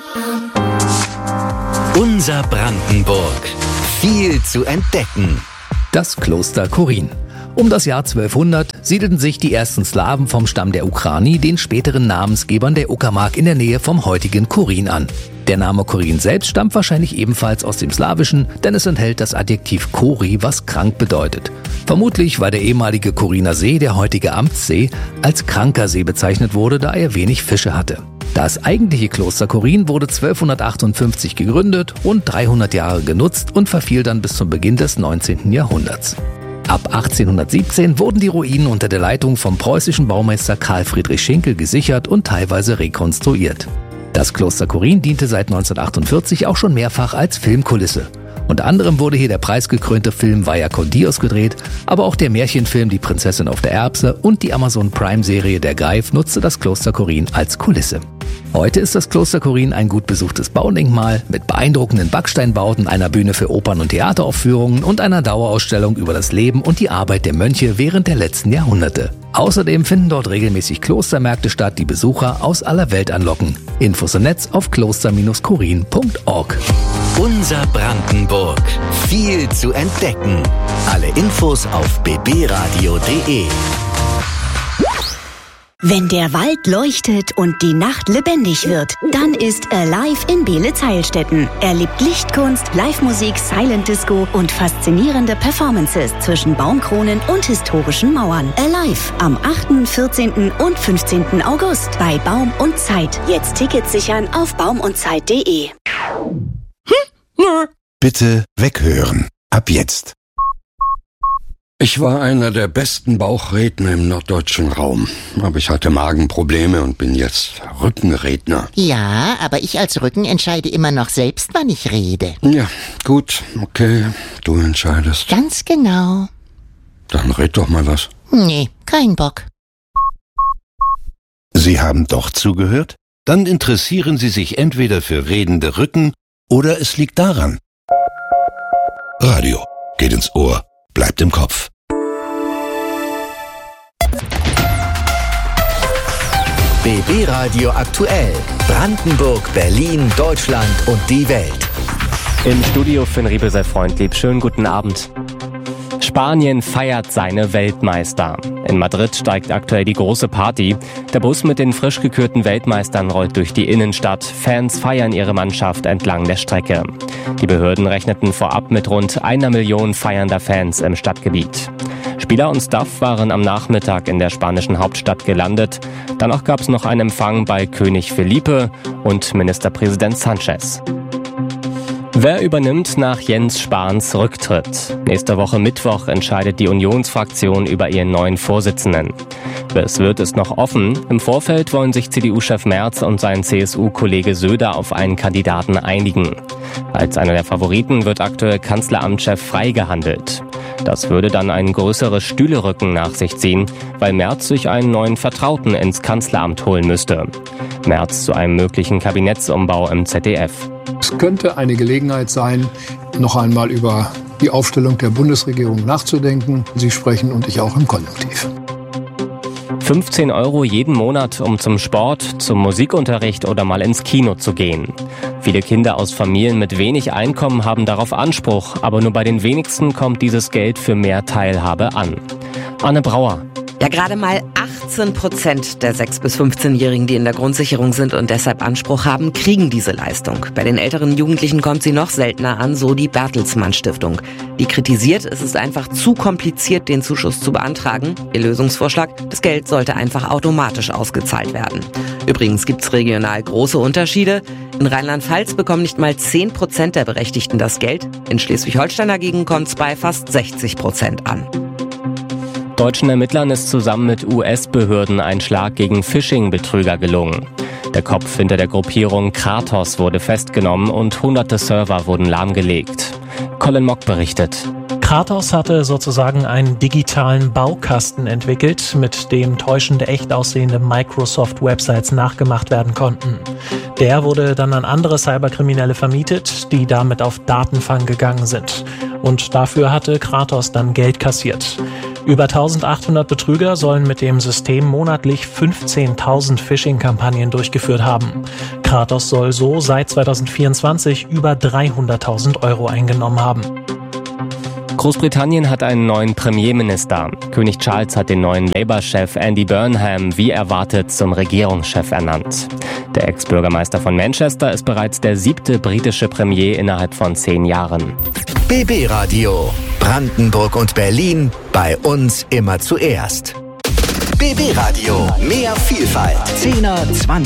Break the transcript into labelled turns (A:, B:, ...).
A: Unser Brandenburg. Viel zu entdecken.
B: Das Kloster Chorin. Um das Jahr 1200 siedelten sich die ersten Slawen vom Stamm der Ukrani, den späteren Namensgebern der Uckermark in der Nähe vom heutigen Chorin an. Der Name Chorin selbst stammt wahrscheinlich ebenfalls aus dem Slawischen, denn es enthält das Adjektiv Chori, was krank bedeutet. Vermutlich, weil der ehemalige Choriner See, der heutige Amtssee, als kranker See bezeichnet wurde, da er wenig Fische hatte. Das eigentliche Kloster Chorin wurde 1258 gegründet, rund 300 Jahre genutzt und verfiel dann bis zum Beginn des 19. Jahrhunderts. Ab 1817 wurden die Ruinen unter der Leitung vom preußischen Baumeister Karl Friedrich Schinkel gesichert und teilweise rekonstruiert. Das Kloster Chorin diente seit 1948 auch schon mehrfach als Filmkulisse. Unter anderem wurde hier der preisgekrönte Film Vaya con Dios gedreht, aber auch der Märchenfilm Die Prinzessin auf der Erbse und die Amazon Prime-Serie Der Greif nutzte das Kloster Chorin als Kulisse. Heute ist das Kloster Chorin ein gut besuchtes Baudenkmal mit beeindruckenden Backsteinbauten, einer Bühne für Opern- und Theateraufführungen und einer Dauerausstellung über das Leben und die Arbeit der Mönche während der letzten Jahrhunderte. Außerdem finden dort regelmäßig Klostermärkte statt, die Besucher aus aller Welt anlocken. Infos im Netz auf kloster-chorin.org.
A: Unser Brandenburg. Viel zu entdecken. Alle Infos auf bbradio.de.
C: Wenn der Wald leuchtet und die Nacht lebendig wird, dann ist Alive in Beelitz-Heilstätten. Erlebt Lichtkunst, Live-Musik, Silent Disco und faszinierende Performances zwischen Baumkronen und historischen Mauern. Alive am 8., 14. und 15. August bei Baum und Zeit. Jetzt Tickets sichern auf baumundzeit.de.
D: Bitte weghören. Ab jetzt.
E: Ich war einer der besten Bauchredner im norddeutschen Raum. Aber ich hatte Magenprobleme und bin jetzt Rückenredner.
F: Ja, aber ich als Rücken entscheide immer noch selbst, wann ich rede.
E: Ja, gut, okay, du entscheidest.
F: Ganz genau.
E: Dann red doch mal was.
F: Nee, kein Bock.
D: Sie haben doch zugehört? Dann interessieren Sie sich entweder für redende Rücken oder es liegt daran. Radio geht ins Ohr, bleibt im Kopf.
A: BB Radio aktuell. Brandenburg, Berlin, Deutschland und die Welt.
G: Im Studio Finn Riebel sei freundlich. Schönen guten Abend. Spanien feiert seine Weltmeister. In Madrid steigt aktuell die große Party. Der Bus mit den frisch gekürten Weltmeistern rollt durch die Innenstadt. Fans feiern ihre Mannschaft entlang der Strecke. Die Behörden rechneten vorab mit rund 1 Million feiernder Fans im Stadtgebiet. Spieler und Staff waren am Nachmittag in der spanischen Hauptstadt gelandet. Danach gab es noch einen Empfang bei König Felipe und Ministerpräsident Sanchez. Wer übernimmt nach Jens Spahns Rücktritt? Nächste Woche Mittwoch entscheidet die Unionsfraktion über ihren neuen Vorsitzenden. Es wird ist noch offen. Im Vorfeld wollen sich CDU-Chef Merz und sein CSU-Kollege Söder auf einen Kandidaten einigen. Als einer der Favoriten wird aktuell Kanzleramtschef Frey gehandelt. Das würde dann ein größeres Stühlerücken nach sich ziehen, weil Merz sich einen neuen Vertrauten ins Kanzleramt holen müsste. Merz zu einem möglichen Kabinettsumbau im ZDF.
H: Es könnte eine Gelegenheit sein, noch einmal über die Aufstellung der Bundesregierung nachzudenken. Sie sprechen und ich auch im Konjunktiv.
G: 15 € jeden Monat, um zum Sport, zum Musikunterricht oder mal ins Kino zu gehen. Viele Kinder aus Familien mit wenig Einkommen haben darauf Anspruch, aber nur bei den wenigsten kommt dieses Geld für mehr Teilhabe an. Anne Brauer.
I: Ja, gerade mal 18% der 6- bis 15-Jährigen, die in der Grundsicherung sind und deshalb Anspruch haben, kriegen diese Leistung. Bei den älteren Jugendlichen kommt sie noch seltener an, so die Bertelsmann Stiftung. Die kritisiert, es ist einfach zu kompliziert, den Zuschuss zu beantragen. Ihr Lösungsvorschlag, das Geld sollte einfach automatisch ausgezahlt werden. Übrigens gibt's regional große Unterschiede. In Rheinland-Pfalz bekommen nicht mal 10% der Berechtigten das Geld. In Schleswig-Holstein dagegen kommt's bei fast 60% an.
G: Deutschen Ermittlern ist zusammen mit US-Behörden ein Schlag gegen Phishing-Betrüger gelungen. Der Kopf hinter der Gruppierung Kratos wurde festgenommen und hunderte Server wurden lahmgelegt. Colin Mock berichtet.
J: Kratos hatte sozusagen einen digitalen Baukasten entwickelt, mit dem täuschende echt aussehende Microsoft-Websites nachgemacht werden konnten. Der wurde dann an andere Cyberkriminelle vermietet, die damit auf Datenfang gegangen sind. Und dafür hatte Kratos dann Geld kassiert. Über 1800 Betrüger sollen mit dem System monatlich 15.000 Phishing-Kampagnen durchgeführt haben. Kratos soll so seit 2024 über 300.000 Euro eingenommen haben.
G: Großbritannien hat einen neuen Premierminister. König Charles hat den neuen Labour-Chef Andy Burnham wie erwartet zum Regierungschef ernannt. Der Ex-Bürgermeister von Manchester ist bereits der 7. britische Premier innerhalb von 10 Jahren.
A: BB Radio. Brandenburg und Berlin. Bei uns immer zuerst. BB Radio. Mehr Vielfalt. 10er, 20er.